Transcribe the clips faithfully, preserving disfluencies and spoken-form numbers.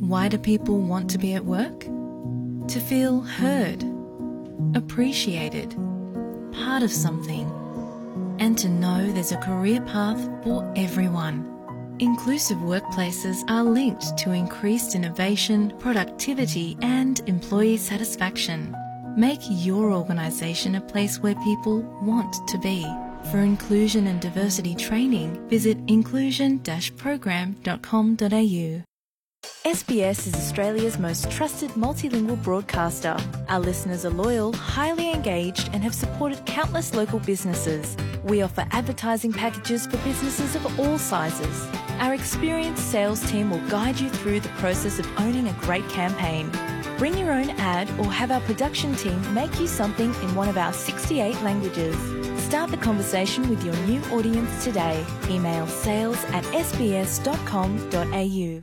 Why do people want to be at work? To feel heard, appreciated, part of something, and to know there's a career path for everyone. Inclusive workplaces are linked to increased innovation, productivity, and employee satisfaction. Make your organisation a place where people want to be. For inclusion and diversity training, visit inclusion dash program dot com dot a u. S B S is Australia's most trusted multilingual broadcaster. Our listeners are loyal, highly engaged, and have supported countless local businesses. We offer advertising packages for businesses of all sizes. Our experienced sales team will guide you through the process of owning a great campaign. Bring your own ad or have our production team make you something in one of our sixty-eight languages. Start the conversation with your new audience today. Email sales at s b s dot com dot a u.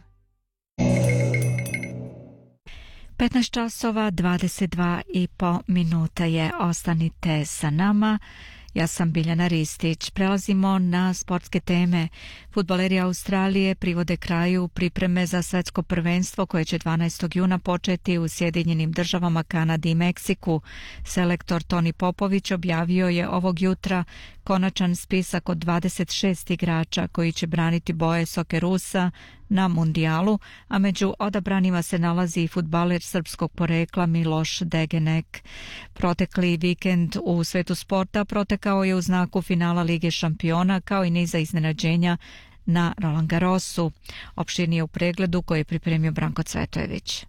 petnaest časova dvadeset dva i po minuta je. Ostanite sa nama. Ja sam Biljana Ristić. Prelazimo na sportske teme. Fudbaleri Australije privode kraju pripreme za svetsko prvenstvo koje će dvanaestog juna početi u Sjedinjenim Državama, Kanadi i Meksiku. Selektor Toni Popović objavio je ovog jutra konačan spisak od dvadeset šest igrača koji će braniti boje Sokerusa na mundijalu, a među odabranima se nalazi i fudbaler srpskog porekla Miloš Degenek. Protekli vikend u svetu sporta protekao je u znaku finala Lige šampiona kao i niza iznenađenja na Roland Garrosu. Opširnije u pregledu koji je pripremio Branko Cvetojević.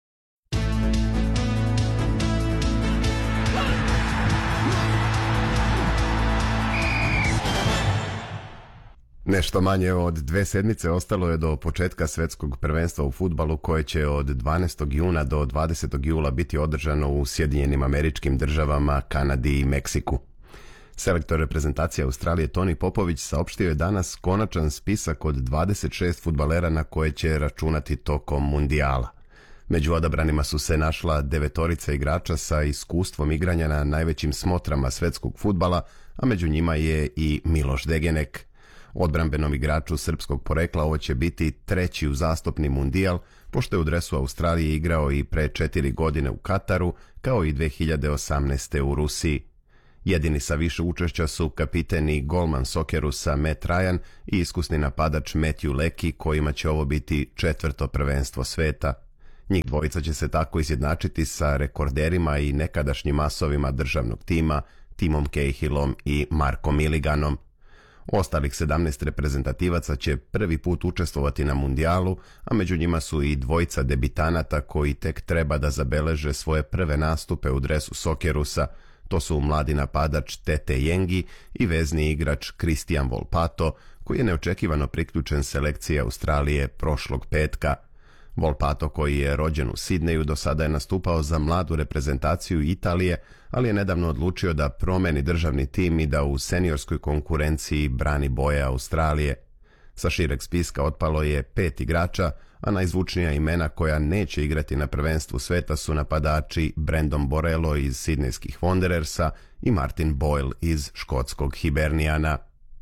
Nešto manje od dve sedmice ostalo je do početka svetskog prvenstva u fudbalu koje će od dvanaestog juna do dvadesetog jula biti održano u Sjedinjenim Američkim Državama, Kanadi i Meksiku. Selektor reprezentacije Australije Toni Popović saopštio je danas konačan spisak od dvadeset šest fudbalera na koje će računati tokom mundijala. Među odabranima su se našla devetorica igrača sa iskustvom igranja na najvećim smotrama svetskog fudbala, a među njima je i Miloš Degenek. Odbrambenom igraču srpskog porekla ovo će biti treći uzastopni mundijal, pošto je u dresu Australije igrao i pre četiri godine u Kataru, kao i dve hiljade osamnaeste. u Rusiji. Jedini sa više učešća su kapiteni golman Sokerusa Matt Ryan i iskusni napadač Matthew Leckie, kojima će ovo biti četvrto prvenstvo sveta. Njih dvojica će se tako izjednačiti sa rekorderima i nekadašnjim asovima državnog tima, Timom Cahillom i Markom Milliganom. Ostalih sedamnaest reprezentativaca će prvi put učestvovati na mundijalu, a među njima su i dvojica debitanata koji tek treba da zabeleže svoje prve nastupe u dresu Sokerusa. To su mladi napadač Tete Yengi i vezni igrač Christian Volpato, koji je neočekivano priključen selekciji Australije prošlog petka. Volpato, koji je rođen u Sidneju, do sada je nastupao za mladu reprezentaciju Italije, ali je nedavno odlučio da promeni državni tim i da u seniorskoj konkurenciji brani boje Australije. Sa šireg spiska otpalo je pet igrača, a najzvučnija imena koja neće igrati na prvenstvu sveta su napadači Brandon Borello iz sidnejskih Wanderersa i Martin Boyle iz škotskog Hibernijana.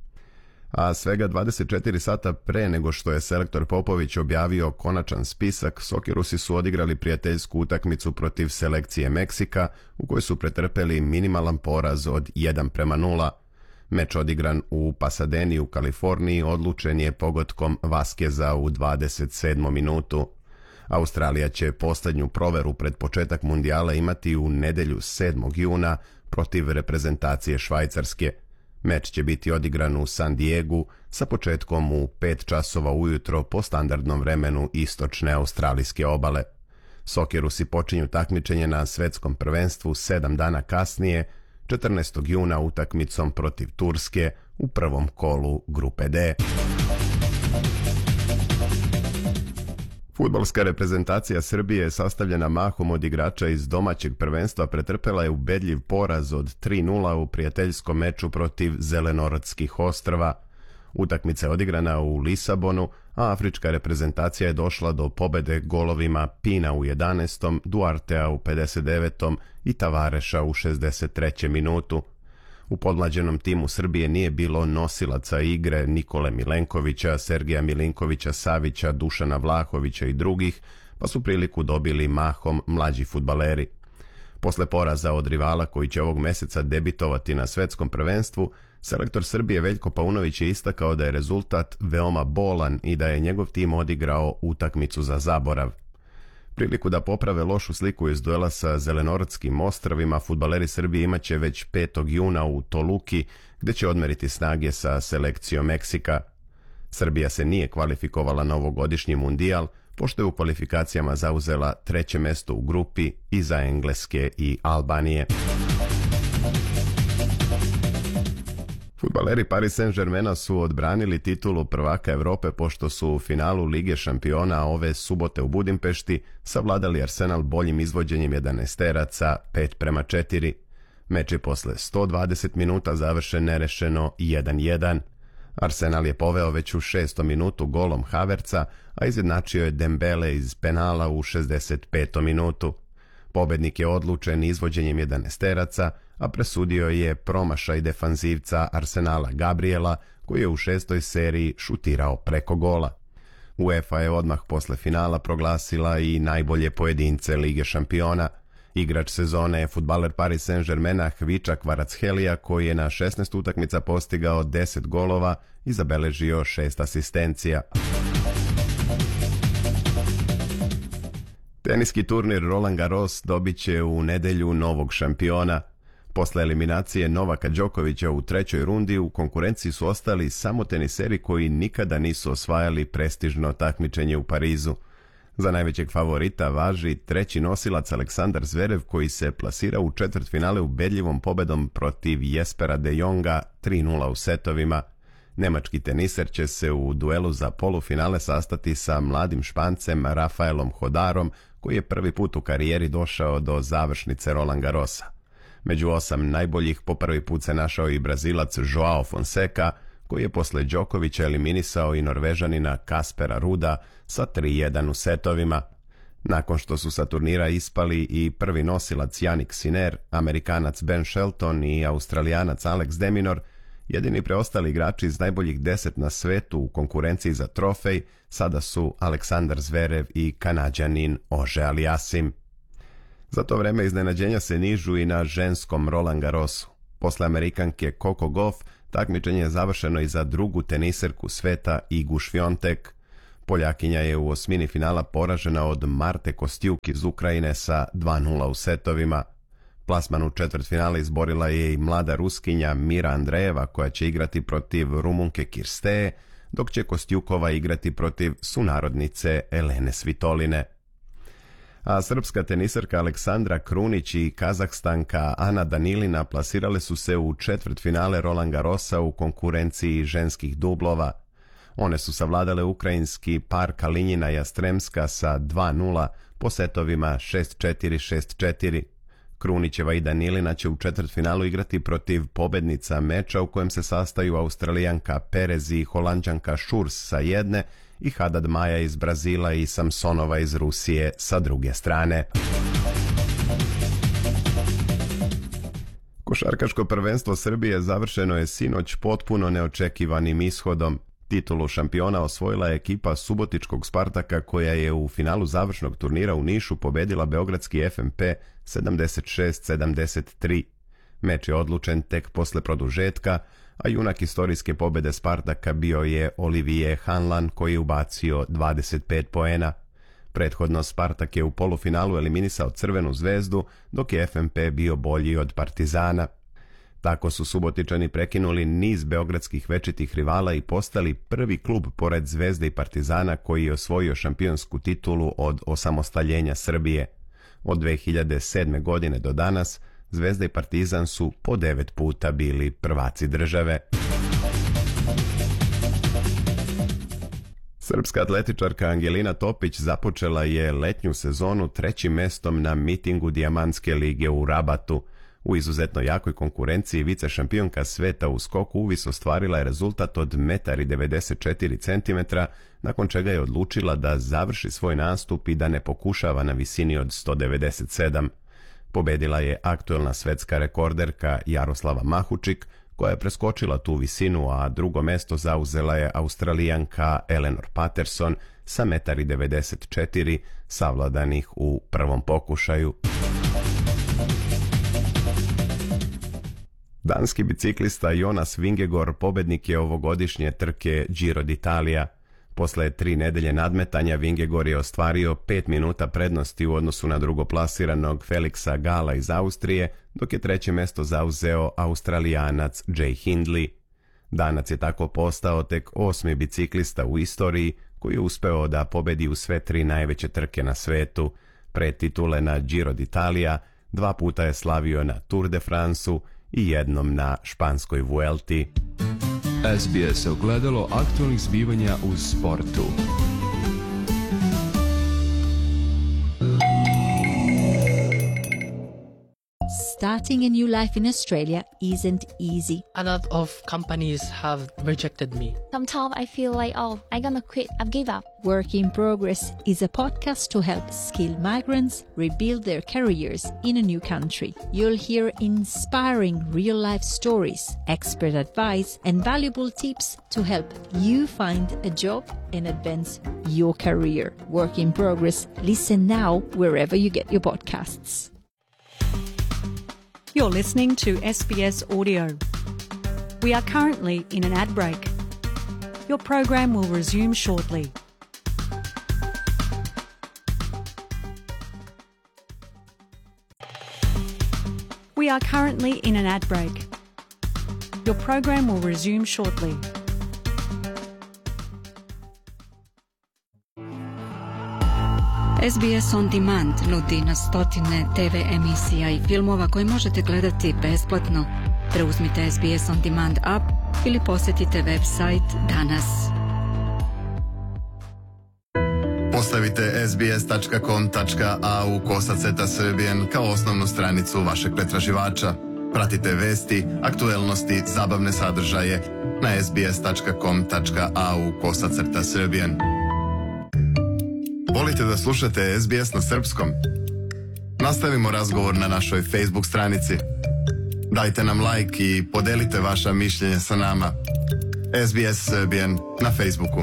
A svega dvadeset četiri sata pre nego što je selektor Popović objavio konačan spisak, Sokerusi su odigrali prijateljsku utakmicu protiv selekcije Meksika, u kojoj su pretrpeli minimalan poraz od jedan prema nula. Meč odigran u Pasadeni u Kaliforniji odlučen je pogodkom Vaskeza u dvadeset sedmom minutu. Australija će posljednju proveru pred početak mundijala imati u nedelju sedmog juna protiv reprezentacije Švajcarske. Meč će biti odigran u San Diegu sa početkom u pet časova ujutro po standardnom vremenu istočne australijske obale. Sokerusi počinju takmičenje na svetskom prvenstvu sedam dana kasnije, četrnaestog juna utakmicom protiv Turske u prvom kolu grupe D. Fudbalska reprezentacija Srbije, sastavljena mahom od igrača iz domaćeg prvenstva, pretrpela je ubedljiv poraz od tri nula u prijateljskom meču protiv Zelenorodskih ostrva. Utakmica je odigrana u Lisabonu, a afrička reprezentacija je došla do pobede golovima Pina u jedanaestom, Duartea u pedeset devetom i Tavareša u šezdeset trećem minutu. U podmlađenom timu Srbije nije bilo nosilaca igre Nikole Milenkovića, Sergeja Milinkovića Savića, Dušana Vlahovića i drugih, pa su priliku dobili mahom mlađi fudbaleri. Posle poraza od rivala koji će ovog meseca debitovati na svetskom prvenstvu, selektor Srbije Veljko Paunović je istakao da je rezultat veoma bolan i da je njegov tim odigrao utakmicu za zaborav. Priliku da poprave lošu sliku iz duela sa Zelenorodskim ostrvima fudbaleri Srbije imaće već petog juna u Toluki, gde će odmeriti snage sa selekcijom Meksika. Srbija se nije kvalifikovala na ovogodišnji mundijal, pošto je u kvalifikacijama zauzela treće mesto u grupi iza Engleske i Albanije. Fudbaleri Paris Saint-Germaina su odbranili titulu prvaka Evrope pošto su u finalu Lige šampiona ove subote u Budimpešti savladali Arsenal boljim izvođenjem jedanaesteraca pet prema četiri. Meč je posle sto dvadeset minuta završen nerešeno jedan jedan. Arsenal je poveo već u šestom minutu golom Havertza, a izjednačio je Dembele iz penala u šezdeset petom minutu. Pobednik je odlučen izvođenjem jedanaesteraca, a presudio je promašaj defanzivca Arsenala Gabriela, koji je u šestoj seriji šutirao preko gola. UEFA je odmah posle finala proglasila i najbolje pojedince Lige šampiona. Igrač sezone je fudbaler Paris Saint-Germaina Hviča Kvaratskhelia, koji je na šesnaest utakmica postigao deset golova i zabeležio šest asistencija. Teniski turnir Roland Garros dobit će u nedelju novog šampiona. Posle eliminacije Novaka Đokovića u trećoj rundi u konkurenciji su ostali samo teniseri koji nikada nisu osvajali prestižno takmičenje u Parizu. Za najvećeg favorita važi treći nosilac Aleksandar Zverev, koji se plasira u četvrtfinale ubedljivom pobedom protiv Jespera de Jonga tri nula u setovima. Nemački teniser će se u duelu za polufinale sastati sa mladim Špancem Rafaelom Hodarom, koji je prvi put u karijeri došao do završnice Roland Garrosa. Među osam najboljih po prvi put se našao i Brazilac Joao Fonseca, koji je posle Đokovića eliminisao i Norvežanina Kaspera Ruda sa tri jedan u setovima. Nakon što su sa turnira ispali i prvi nosilac Jannik Sinner, Amerikanac Ben Shelton i Australijanac Alex de Minaur, jedini preostali igrači iz najboljih deset na svetu u konkurenciji za trofej sada su Aleksandar Zverev i Kanađanin Ože Aliasim. Za to vreme iznenađenja se nižu i na ženskom Roland Garrosu. Posle Amerikanke Coco Gauff, takmičenje je završeno i za drugu teniserku sveta Igu Šviontek. Poljakinja je u osmini finala poražena od Marte Kostjuk iz Ukrajine sa dva nula u setovima. Plasman u četvrtfinale izborila je i mlada Ruskinja Mira Andrejeva, koja će igrati protiv Rumunke Kirsteje, dok će Kostjukova igrati protiv sunarodnice Elene Svitoline. A srpska teniserka Aleksandra Krunić i Kazahstanka Ana Danilina plasirale su se u četvrtfinale Roland Garrosa u konkurenciji ženskih dublova. One su savladale ukrajinski par Kalinjina Jastremska sa dva nula po setovima šest četiri šest četiri. Krunićeva i Danilina će u četvrtfinalu igrati protiv pobednica meča u kojem se sastaju Australijanka Perez i Holanđanka Šurs sa jedne i Hadad Maja iz Brazila i Samsonova iz Rusije sa druge strane. Košarkaško prvenstvo Srbije završeno je sinoć potpuno neočekivanim ishodom. Titulu šampiona osvojila je ekipa subotičkog Spartaka, koja je u finalu završnog turnira u Nišu pobedila beogradski F M P sedamdeset šest sedamdeset tri. Meč je odlučen tek posle produžetka, a junak istorijske pobede Spartaka bio je Olivier Hanlan, koji je ubacio dvadeset pet poena. Prethodno Spartak je u polufinalu eliminisao Crvenu zvezdu, dok je F M P bio bolji od Partizana. Tako su Subotičani prekinuli niz beogradskih večitih rivala i postali prvi klub pored Zvezde i Partizana koji je osvojio šampionsku titulu od osamostaljenja Srbije. Od dve hiljade sedme. godine do danas Zvezda i Partizan su po devet puta bili prvaci države. Srpska atletičarka Angelina Topić započela je letnju sezonu trećim mestom na mitingu Dijamantske lige u Rabatu. U izuzetno jakoj konkurenciji vice šampionka sveta u skoku uvis ostvarila je rezultat od jedan devedeset četiri centimetra, nakon čega je odlučila da završi svoj nastup i da ne pokušava na visini od sto devedeset sedam. Pobedila je aktuelna svetska rekorderka Jaroslava Mahučik, koja je preskočila tu visinu, a drugo mesto zauzela je Australijanka Eleanor Patterson sa jedan devedeset četiri metara, savladanih u prvom pokušaju. Danski biciklista Jonas Vingegaard pobednik je ovogodišnje trke Giro d'Italia. Posle tri nedelje nadmetanja Vingegaard je ostvario pet minuta prednosti u odnosu na drugoplasiranog Felixa Gala iz Austrije, dok je treće mesto zauzeo Australijanac Jay Hindley. Danac je tako postao tek osmi biciklista u istoriji koji je uspeo da pobedi u sve tri najveće trke na svetu. Pre titule na Giro d'Italia dva puta je slavio na Tour de France-u i jednom na španskoj Vuelti. S B S ogledalo aktualnih zbivanja u sportu. Starting a new life in Australia isn't easy. A lot of companies have rejected me. Sometimes I feel like, oh, I'm gonna quit, I've give up. Work in Progress is a podcast to help skilled migrants rebuild their careers in a new country. You'll hear inspiring real-life stories, expert advice, and valuable tips to help you find a job and advance your career. Work in Progress. Listen now wherever you get your podcasts. You're listening to S B S Audio. We are currently in an ad break. Your program will resume shortly. We are currently in an ad break. Your program will resume shortly. S B S On Demand nudi na stotine T V emisija i filmova koje možete gledati besplatno. Preuzmite S B S On Demand app ili posjetite website danas. Postavite sbs.com.au kosaceta srbijen kao osnovnu stranicu vašeg pretraživača. Pratite vesti, aktuelnosti, zabavne sadržaje na sbs.com.au kosaceta srbijen. Volite da slušate S B S na srpskom? Nastavimo razgovor na našoj Facebook stranici. Dajte nam like i podelite vaša mišljenja sa nama. S B S Srbijan na Facebooku.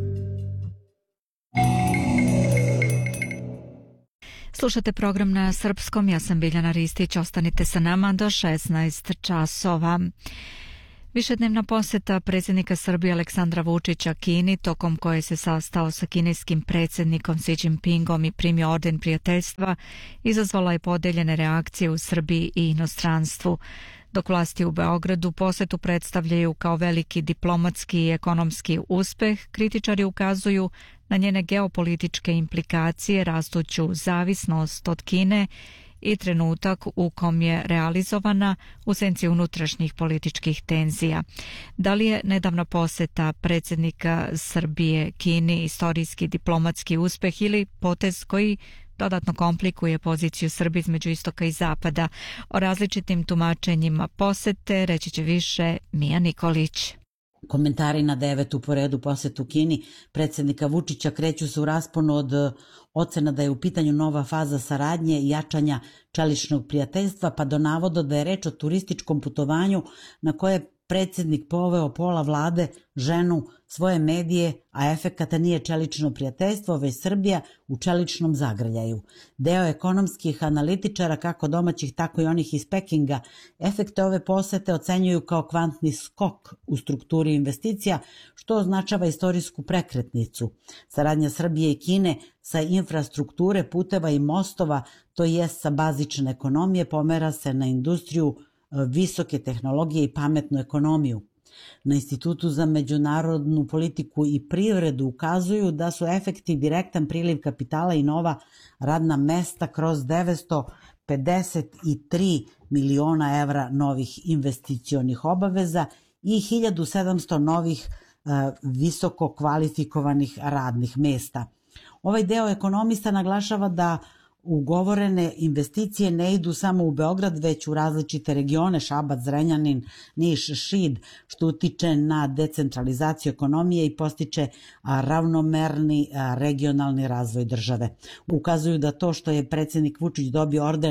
Slušate program na srpskom, ja sam Biljana Ristić, ostanite sa nama do šesnaest časova. Višednevna posjeta predsjednika Srbije Aleksandra Vučića Kini, tokom koje se sastao sa kineskim predsjednikom Xi Jinpingom i primio orden prijateljstva, izazvala je podeljene reakcije u Srbiji i inostranstvu. Dok vlasti u Beogradu posjetu predstavljaju kao veliki diplomatski i ekonomski uspeh, kritičari ukazuju na njene geopolitičke implikacije, rastuću zavisnost od Kine i trenutak u kom je realizovana u senci unutrašnjih političkih tenzija. Da li je nedavna posjeta predsjednika Srbije Kini istorijski diplomatski uspeh ili potez koji dodatno komplikuje poziciju Srbije između istoka i zapada? O različitim tumačenjima posjete reći će više Mija Nikolić. Komentari na devetu po redu posjetu Kini predsjednika Vučića kreću se u rasponu od ocena da je u pitanju nova faza saradnje i jačanja čeličnog prijateljstva, pa do navoda da je reč o turističkom putovanju na koje je predsjednik poveo pola vlade, ženu, svoje medije, a efekata nije čelično prijateljstvo, već Srbija u čeličnom zagrljaju. Deo ekonomskih analitičara, kako domaćih, tako i onih iz Pekinga, efekte ove posete ocenjuju kao kvantni skok u strukturi investicija, što označava istorijsku prekretnicu. Saradnja Srbije i Kine sa infrastrukture, puteva i mostova, to jest sa bazične ekonomije, pomera se na industriju visoke tehnologije i pametnu ekonomiju. Na Institutu za međunarodnu politiku i privredu ukazuju da su efekti direktan priliv kapitala i nova radna mesta kroz devetsto pedeset tri miliona evra novih investicionih obaveza i hiljadu sedamsto novih uh, visoko kvalifikovanih radnih mesta. Ovaj deo ekonomista naglašava da ugovorene investicije ne idu samo u Beograd, već u različite regione, Šabac, Zrenjanin, Niš, Šid, što utiče na decentralizaciju ekonomije i postiče ravnomerni regionalni razvoj države. Ukazuju da to što je predsjednik Vučić dobio orden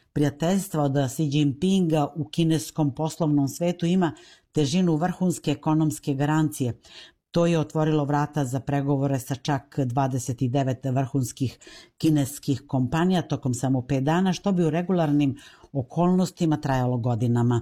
prijateljstva od Xi Jinpinga u kineskom poslovnom svetu ima težinu vrhunske ekonomske garancije. To je otvorilo vrata za pregovore sa čak dvadeset devet vrhunskih kineskih kompanija tokom samo pet dana, što bi u regularnim okolnostima trajalo godinama.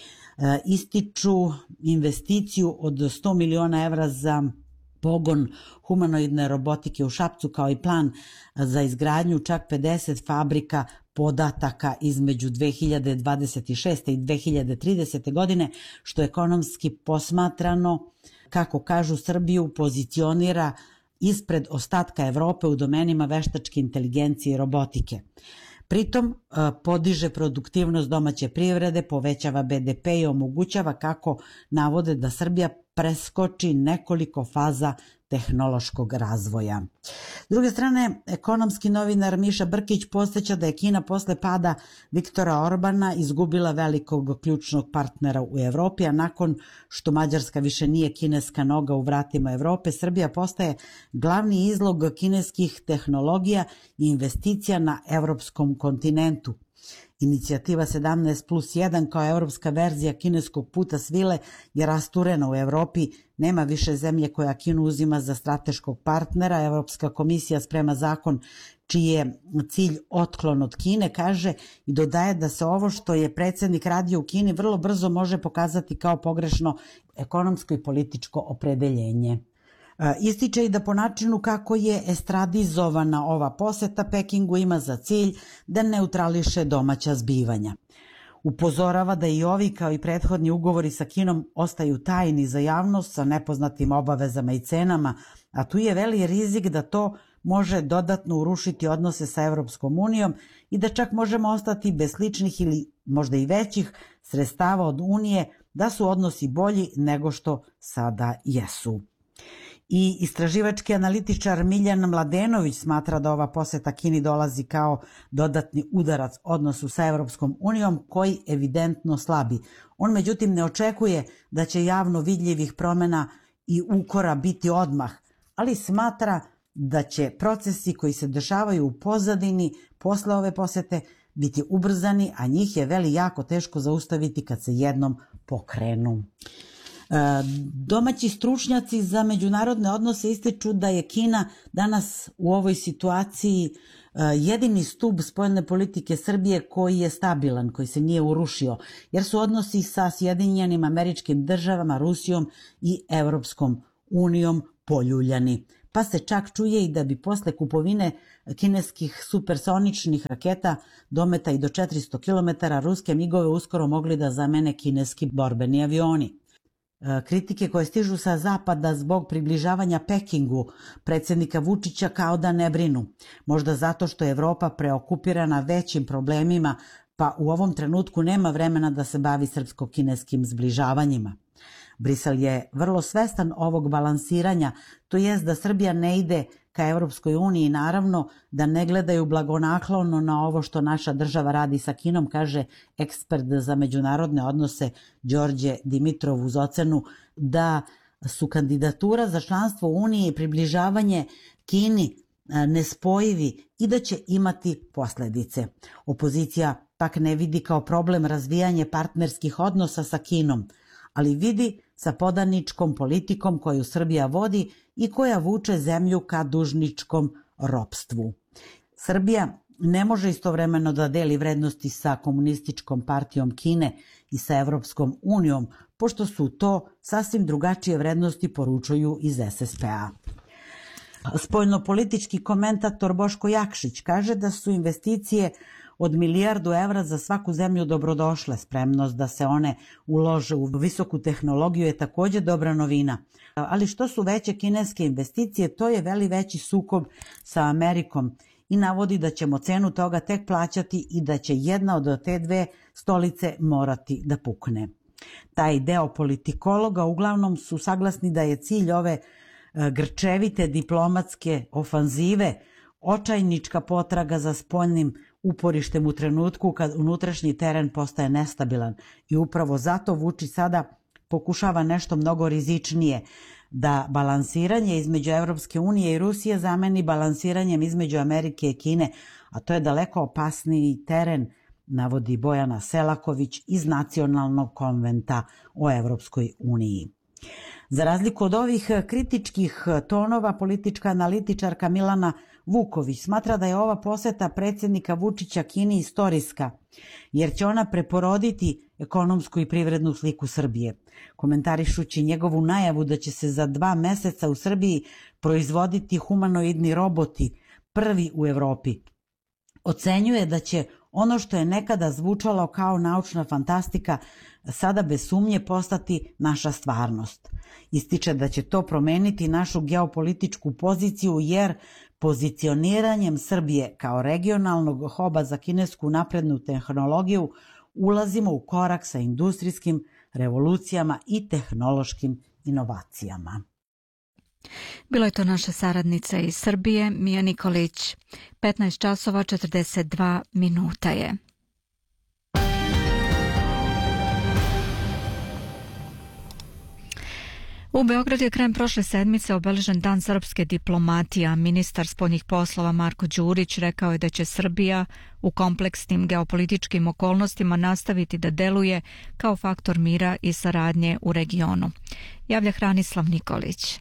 E, ističu investiciju od sto miliona evra za pogon humanoidne robotike u Šapcu, kao i plan za izgradnju čak pedeset fabrika podataka između dve hiljade dvadeset šeste i dve hiljade tridesete godine, što ekonomski posmatrano, kako kažu, Srbiju pozicionira ispred ostatka Evrope u domenima veštačke inteligencije i robotike. Pritom podiže produktivnost domaće privrede, povećava be de pe i omogućava, kako navode, da Srbija preskoči nekoliko faza tehnološkog razvoja. S druge strane, ekonomski novinar Miša Brkić podsjeća da je Kina posle pada Viktora Orbana izgubila velikog ključnog partnera u Evropi, a nakon što Mađarska više nije kineska noga u vratima Evrope, Srbija postaje glavni izlog kineskih tehnologija i investicija na evropskom kontinentu. Inicijativa sedamnaest plus jedan kao evropska verzija kineskog puta svile je rasturena u Evropi. Nema više zemlje koja Kinu uzima za strateškog partnera. Evropska komisija sprema zakon čiji je cilj otklon od Kine, kaže, i dodaje da se ovo što je predsjednik radio u Kini vrlo brzo može pokazati kao pogrešno ekonomsko i političko opredeljenje. Ističe i da po načinu kako je estradizovana ova poseta Pekingu ima za cilj da neutrališe domaća zbivanja. Upozorava da i ovi, kao i prethodni ugovori sa Kinom, ostaju tajni za javnost sa nepoznatim obavezama i cenama, a tu je veli rizik da to može dodatno urušiti odnose sa Evropskom unijom i da čak možemo ostati bez sličnih ili možda i većih sredstava od Unije, da su odnosi bolji nego što sada jesu. I istraživački analitičar Miljan Mladenović smatra da ova poseta Kini dolazi kao dodatni udarac odnosu sa Evropskom unijom koji evidentno slabi. On međutim ne očekuje da će javno vidljivih promjena i ukora biti odmah, ali smatra da će procesi koji se dešavaju u pozadini posle ove posete biti ubrzani, a njih je veli jako teško zaustaviti kad se jednom pokrenu. Domaći stručnjaci za međunarodne odnose ističu da je Kina danas u ovoj situaciji jedini stub spoljne politike Srbije koji je stabilan, koji se nije urušio, jer su odnosi sa Sjedinjenim Američkim Državama, Rusijom i Evropskom unijom poljuljani. Pa se čak čuje i da bi posle kupovine kineskih supersoničnih raketa dometa i do četiristo kilometara ruske migove uskoro mogli da zamene kineski borbeni avioni. Kritike koje stižu sa zapada zbog približavanja Pekingu predsjednika Vučića kao da ne brinu. Možda zato što je Evropa preokupirana većim problemima, pa u ovom trenutku nema vremena da se bavi srpsko-kineskim zbližavanjima. Brisel je vrlo svestan ovog balansiranja, to jest da Srbija ne ide ka Evropskoj uniji, naravno da ne gledaju blagonaklono na ovo što naša država radi sa Kinom, kaže ekspert za međunarodne odnose Đorđe Dimitrov uz ocenu da su kandidatura za članstvo u Uniji i približavanje Kini nespojivi i da će imati posljedice. Opozicija pak ne vidi kao problem razvijanje partnerskih odnosa sa Kinom, ali vidi sa podaničkom politikom koju Srbija vodi i koja vuče zemlju ka dužničkom ropstvu. Srbija ne može istovremeno da deli vrednosti sa komunističkom partijom Kine i sa Evropskom unijom, pošto su to sasvim drugačije vrednosti, poručuju iz es es pe a. Spoljnopolitički komentator Boško Jakšić kaže da su investicije od milijardu evra za svaku zemlju dobrodošle. Spremnost da se one ulože u visoku tehnologiju je također dobra novina. Ali što su veće kineske investicije, to je veli veći sukob sa Amerikom i navodi da ćemo cenu toga tek plaćati i da će jedna od te dve stolice morati da pukne. Taj deo politikologa uglavnom su saglasni da je cilj ove grčevite diplomatske ofanzive očajnička potraga za spoljnim uporištem u trenutku kad unutrašnji teren postaje nestabilan i upravo zato Vučić sada pokušava nešto mnogo rizičnije, da balansiranje između Evropske unije i Rusije zameni balansiranjem između Amerike i Kine, a to je daleko opasniji teren navodi Bojana Selaković iz Nacionalnog konventa o Evropskoj uniji. Za razliku od ovih kritičkih tonova, politička analitičarka Milana Vuković smatra da je ova poseta predsjednika Vučića Kini istorijska, jer će ona preporoditi ekonomsku i privrednu sliku Srbije. Komentarišući njegovu najavu da će se za dva meseca u Srbiji proizvoditi humanoidni roboti, prvi u Evropi, ocenjuje da će ono što je nekada zvučalo kao naučna fantastika sada bez sumnje postati naša stvarnost. Ističe da će to promeniti našu geopolitičku poziciju jer pozicioniranjem Srbije kao regionalnog hoba za kinesku naprednu tehnologiju ulazimo u korak sa industrijskim revolucijama i tehnološkim inovacijama. Bilo je to naša saradnica iz Srbije, Mija Nikolić. petnaest časova četrdeset dva minuta je. U Beogradu je krajem prošle sedmice obeležen Dan srpske diplomatije, a ministar spoljnih poslova Marko Đurić rekao je da će Srbija u kompleksnim geopolitičkim okolnostima nastaviti da deluje kao faktor mira i saradnje u regionu. Javlja Hranislav Nikolić.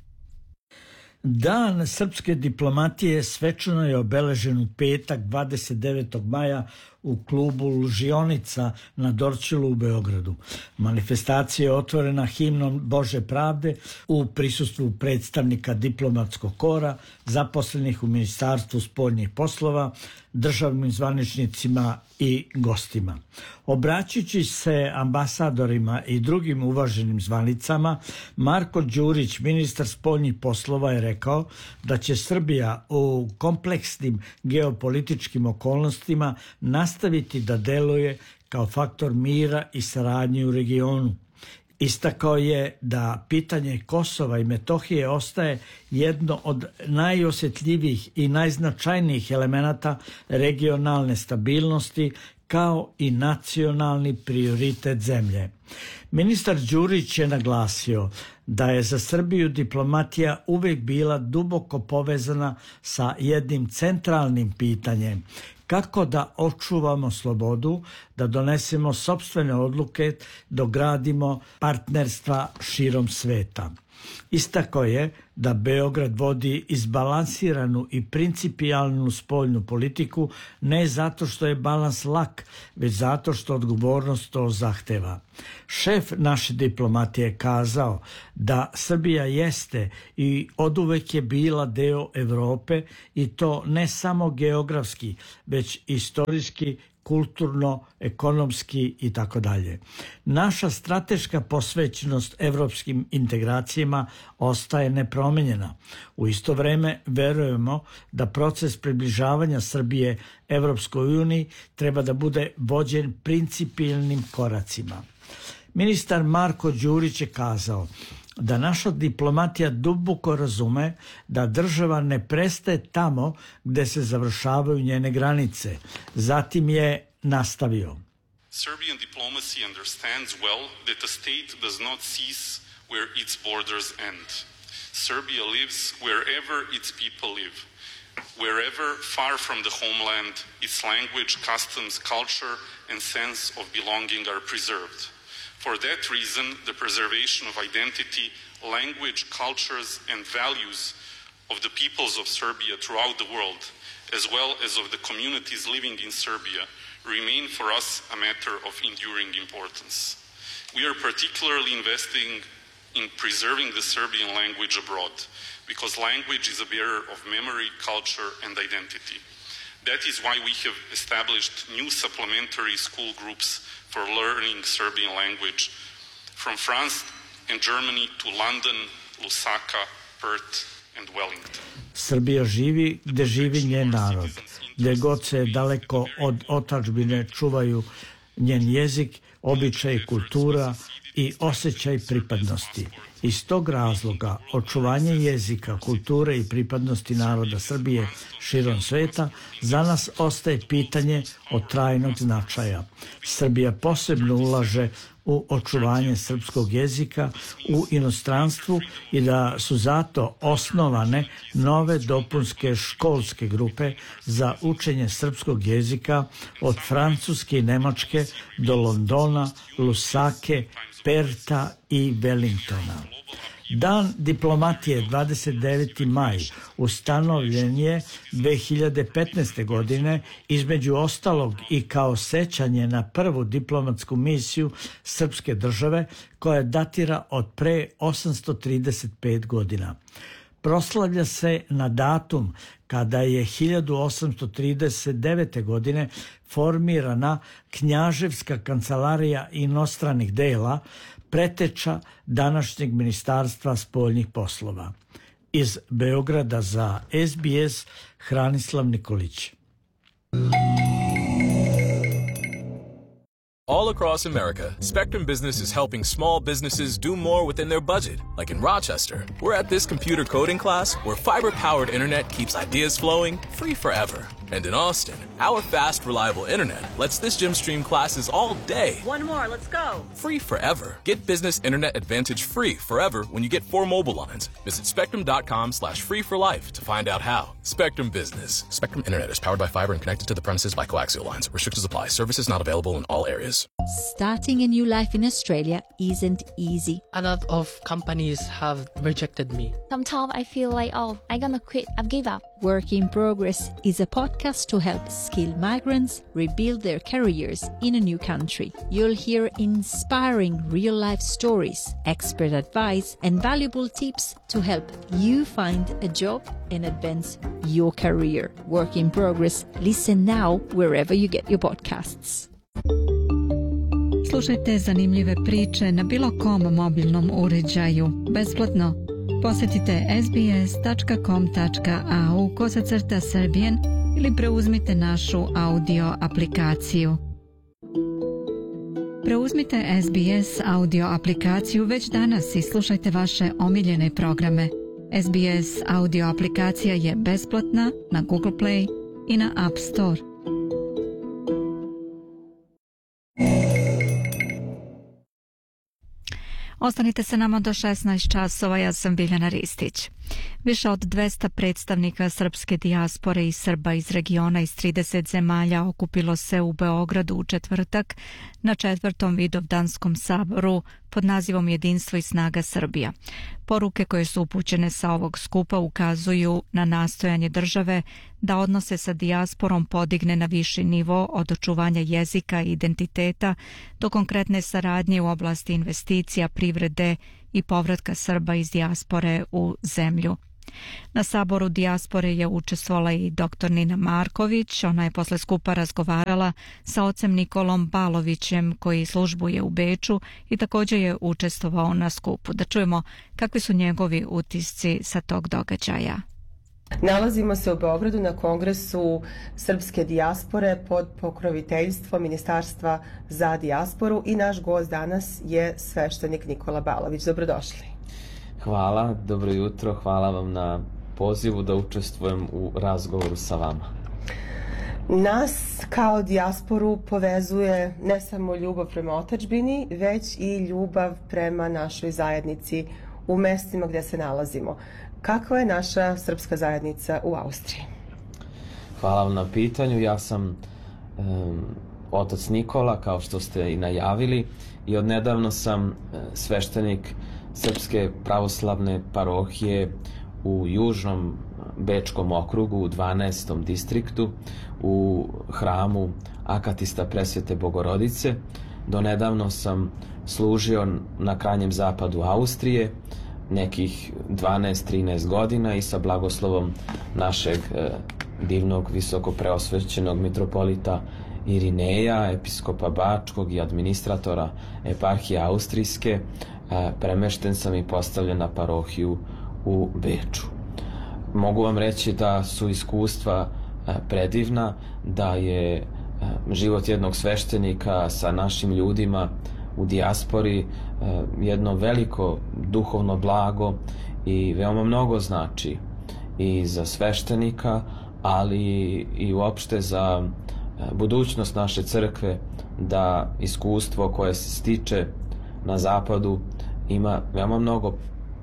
Dan srpske diplomatije svečano je obeležen u petak dvadeset devetog maja u klubu Lužionica na Dorćolu u Beogradu. Manifestacija je otvorena himnom Bože pravde u prisustvu predstavnika diplomatskog kora, zaposlenih u Ministarstvu spoljnih poslova, državnim zvaničnicima i gostima. Obraćajući se ambasadorima i drugim uvaženim zvanicama, Marko Đurić, ministar spoljnih poslova, je rekao da će Srbija u kompleksnim geopolitičkim okolnostima nastaviti da deluje kao faktor mira i saradnje u regionu. Istakao je da pitanje Kosova i Metohije ostaje jedno od najosjetljivijih i najznačajnijih elemenata regionalne stabilnosti kao i nacionalni prioritet zemlje. Ministar Đurić je naglasio da je za Srbiju diplomatija uvek bila duboko povezana sa jednim centralnim pitanjem: kako da očuvamo slobodu, da donesemo sopstvene odluke, dogradimo partnerstva širom sveta. Istakao je da Beograd vodi izbalansiranu i principijalnu spoljnu politiku ne zato što je balans lak, već zato što odgovornost to zahteva. Šef naše diplomatije je kazao da Srbija jeste i oduvek je bila deo Evrope, i to ne samo geografski, već istorijski, kulturno, ekonomski i tako dalje. Naša strateška posvećenost evropskim integracijama ostaje nepromenjena. U isto vreme verujemo da proces približavanja Srbije Evropskoj uniji treba da bude vođen principijelnim koracima. Ministar Marko Đurić je kazao da naša diplomatija duboko razume da država ne prestaje tamo gde se završavaju njene granice. Zatim je nastavio. Serbian diplomacy understands well that a state does not cease where its borders end. Serbia lives wherever its people live. Wherever, far from the homeland, its language, customs, culture, and sense of belonging are preserved. For that reason, the preservation of identity, language, cultures, and values of the peoples of Serbia throughout the world, as well as of the communities living in Serbia, remain for us a matter of enduring importance. We are particularly investing in preserving the Serbian language abroad, because language is a bearer of memory, culture, and identity. That is why we have established new supplementary school groups for learning Serbian language from France and Germany to London, Lusaka, Perth and Wellington. Srbija živi gde živi njen narod. Gde god se daleko od otadžbine čuvaju njen jezik, običaj, kultura i osjećaj pripadnosti. Iz tog razloga očuvanje jezika, kulture i pripadnosti naroda Srbije širom sveta za nas ostaje pitanje od trajnog značaja. Srbija posebno ulaže u očuvanje srpskog jezika u inostranstvu i da su zato osnovane nove dopunske školske grupe za učenje srpskog jezika od Francuske i Nemačke do Londona, Lusake, Perta i Wellingtona. Dan diplomatije dvadeset deveti maj ustanovljen je dve hiljade petnaeste. godine između ostalog i kao sećanje na prvu diplomatsku misiju srpske države koja datira od pre osamsto trideset pet godina. Proslavlja se na datum kada je hiljadu osamsto trideset devete. godine formirana Knjaževska kancelarija inostranih dela, preteča današnjeg Ministarstva spoljnih poslova. Iz Beograda za S B S Hranislav Nikolić. All across America, Spectrum Business is helping small businesses do more within their budget. Like in Rochester, we're at this computer coding class where fiber-powered internet keeps ideas flowing free forever. And in Austin, our fast, reliable internet lets this gym stream classes all day. One more, let's go. Free forever. Get business internet advantage free forever when you get four mobile lines. Visit spectrum.com slash free for life to find out how. Spectrum Business. Spectrum Internet is powered by fiber and connected to the premises by coaxial lines. Restrictions apply. Services not available in all areas. Starting a new life in Australia isn't easy. A lot of companies have rejected me. Sometimes I feel like, oh, I'm gonna quit. I've give up. Work in Progress is a podcast to help skilled migrants rebuild their careers in a new country. You'll hear inspiring real-life stories, expert advice, and valuable tips to help you find a job and advance your career. Work in Progress. Listen now wherever you get your podcasts. Slušajte zanimljive priče na bilo kom mobilnom uređaju, besplatno. Posjetite sbs.com.au kosacrta Serbian ili preuzmite našu audio aplikaciju. Preuzmite S B S audio aplikaciju već danas i slušajte vaše omiljene programe. S B S audio aplikacija je besplatna na Google Play i na App Store. Ostanite se nama do šesnaest časova, ja sam Biljana Ristić. Više od dvesta predstavnika srpske dijaspore i Srba iz regiona iz trideset zemalja okupilo se u Beogradu u četvrtak na četvrtom Vidovdanskom saboru pod nazivom Jedinstvo i snaga Srbija. Poruke koje su upućene sa ovog skupa ukazuju na nastojanje države da odnose sa dijasporom podigne na viši nivo od očuvanja jezika i identiteta do konkretne saradnje u oblasti investicija, privrede i povratka Srba iz dijaspore u zemlju. Na saboru dijaspore je učestvovala i doktor Nina Marković. Ona je posle skupa razgovarala sa ocem Nikolom Balovićem koji službuje u Beču i također je učestvovao na skupu. Da čujemo kakvi su njegovi utisci sa tog događaja. Nalazimo se u Beogradu na kongresu srpske dijaspore pod pokroviteljstvom Ministarstva za dijasporu i naš gost danas je sveštenik Nikola Balović. Dobrodošli. Hvala, dobro jutro, hvala vam na pozivu da učestvujem u razgovoru sa vama. Nas kao dijasporu povezuje ne samo ljubav prema otadžbini, već i ljubav prema našoj zajednici u mestima gdje se nalazimo. Kakva je naša srpska zajednica u Austriji? Hvala vam na pitanju. Ja sam um, otac Nikola, kao što ste i najavili, i odnedavno sam uh, sveštenik Srpske pravoslavne parohije u južnom Bečkom okrugu, u dvanaestom distriktu, u hramu Akatista Presvete Bogorodice. Donedavno sam služio na krajnjem zapadu Austrije, nekih dvanaest trinaest godina i sa blagoslovom našeg e, divnog visoko preosvećenog mitropolita Irineja, episkopa Bačkog i administratora eparhije Austrijske, e, premešten sam i postavljen na parohiju u Beču. Mogu vam reći da su iskustva e, predivna, da je e, život jednog sveštenika sa našim ljudima u dijaspori jedno veliko duhovno blago i veoma mnogo znači i za sveštenika, ali i uopšte za budućnost naše crkve, da iskustvo koje se stiče na zapadu ima veoma mnogo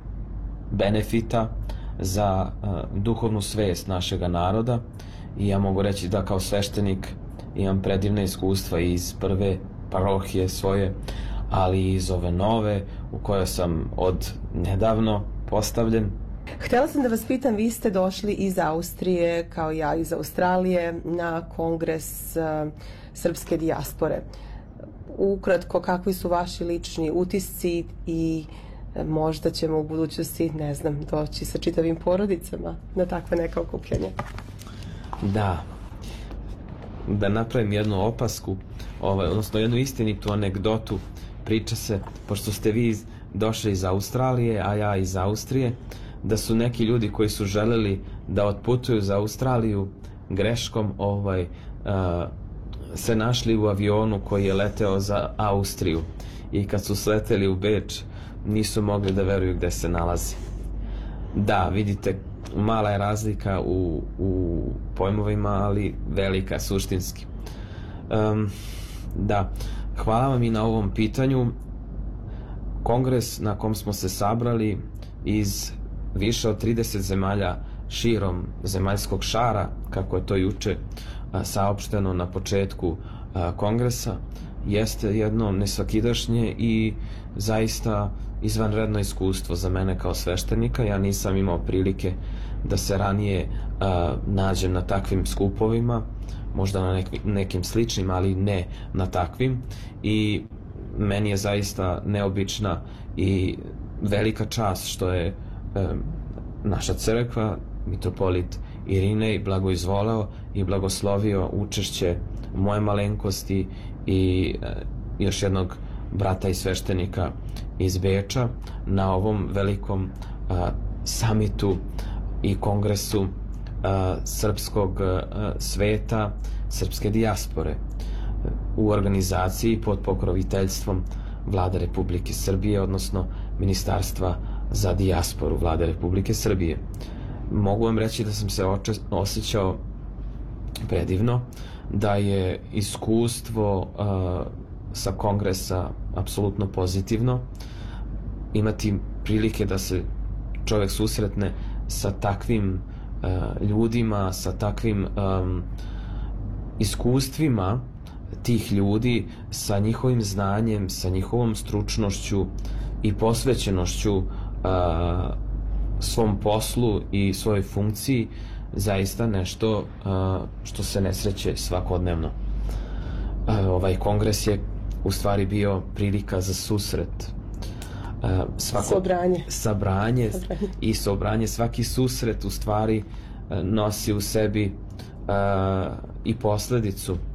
benefita za duhovnu svest našega naroda i ja mogu reći da kao sveštenik imam predivne iskustva iz prve parohije svoje, ali i iz ove nove u kojoj sam od nedavno postavljen. Htjela sam da vas pitam, vi ste došli iz Austrije, kao ja iz Australije, na kongres uh, srpske dijaspore. Ukratko, kakvi su vaši lični utisci i možda ćemo u budućnosti, ne znam, doći sa čitavim porodicama na takve neka okupljanja? Da. Da napravim jednu opasku, ovaj, odnosno jednu istinitu anegdotu. Priča se, pošto ste vi došli iz Australije, a ja iz Austrije, da su neki ljudi koji su želeli da otputuju za Australiju greškom ovaj, uh, se našli u avionu koji je leteo za Austriju i kad su sleteli u Beč nisu mogli da veruju gde se nalazi. Da, vidite, mala je razlika u, u pojmovima, ali velika suštinski. Um, da, hvala vam i na ovom pitanju. Kongres na kom smo se sabrali iz više od trideset zemalja širom zemaljskog šara, kako je to juče a, saopšteno na početku a, kongresa, jeste jedno nesvakidašnje i zaista izvanredno iskustvo za mene kao sveštenika. Ja nisam imao prilike da se ranije a, nađem na takvim skupovima, možda na nek nekim sličnim, ali ne na takvim, i meni je zaista neobična i velika čast što je e, naša crkva, mitropolit Irinej, blagoizvoleo i blagoslovio učešće moje malenkosti i e, još jednog brata i sveštenika iz Beča na ovom velikom a, samitu i kongresu a, srpskog a, sveta, srpske dijaspore, u organizaciji pod pokroviteljstvom Vlade Republike Srbije, odnosno Ministarstva za dijasporu Vlade Republike Srbije. Mogu vam reći da sam se osjećao predivno, da je iskustvo uh, sa kongresa apsolutno pozitivno. Imati prilike da se čovjek susretne sa takvim uh, ljudima, sa takvim um, iskustvima tih ljudi, sa njihovim znanjem, sa njihovom stručnošću i posvećenošću uh, svom poslu i svojoj funkciji, zaista nešto uh, što se ne sreće svakodnevno. Uh, ovaj kongres je u stvari bio prilika za susret. Uh, svako, sobranje. Sabranje, sobranje i sobranje. Svaki susret u stvari uh, nosi u sebi uh, i posledicu